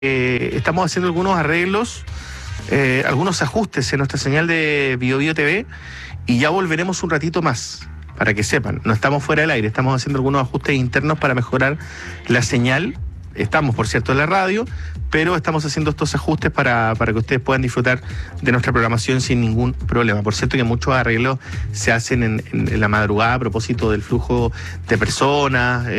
estamos haciendo algunos arreglos, algunos ajustes en nuestra señal de BioBio TV y ya volveremos un ratito más, para que sepan. No estamos fuera del aire, estamos haciendo algunos ajustes internos para mejorar la señal. Estamos, por cierto, en la radio, pero estamos haciendo estos ajustes para que ustedes puedan disfrutar de nuestra programación sin ningún problema. Por cierto que muchos arreglos se hacen en la madrugada a propósito del flujo de personas,